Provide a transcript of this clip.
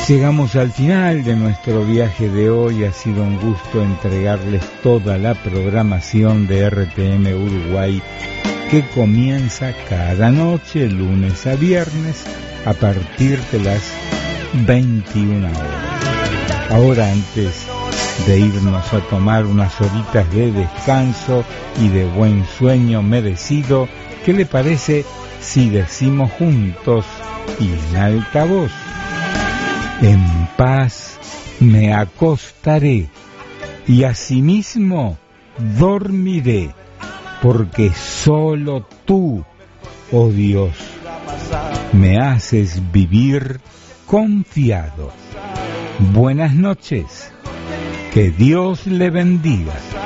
Llegamos al final de nuestro viaje de hoy. Ha sido un gusto entregarles toda la programación de RTM Uruguay, que comienza cada noche, lunes a viernes, a partir de las 21 horas. Ahora, antes de irnos a tomar unas horitas de descanso y de buen sueño merecido, ¿qué le parece si decimos juntos y en alta voz? En paz me acostaré y asimismo dormiré, porque solo tú, oh Dios, me haces vivir confiado. Buenas noches, que Dios le bendiga.